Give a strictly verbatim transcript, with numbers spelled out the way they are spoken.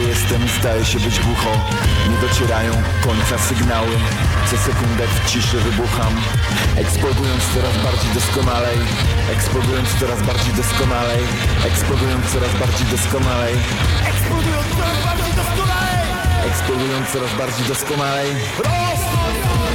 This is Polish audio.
jestem, zdaje się być głucho. Nie docierają końca sygnały. Co sekundę w ciszy wybucham, eksplodując coraz bardziej doskonalej. Eksplodując coraz bardziej doskonalej. Eksplodując coraz bardziej doskonalej. Eksplodując coraz bardziej doskonalej. Eksplodując coraz bardziej doskonalej. Roz!